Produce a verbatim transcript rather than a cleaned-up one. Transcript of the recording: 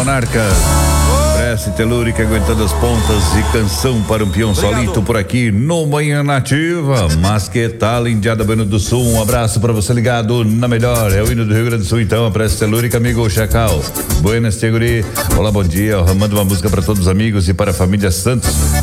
Monarcas. Prece telúrica aguentando as pontas e canção para um peão Obrigado. solito por aqui no Manhã Nativa. Mas que tal, Indiada Bueno do Sul? Um abraço para você ligado na melhor. É o hino do Rio Grande do Sul, então. A prece telúrica, amigo Chacal. Buenas, Teguri. Olá, bom dia. Manda uma música para todos os amigos e para a família Santos.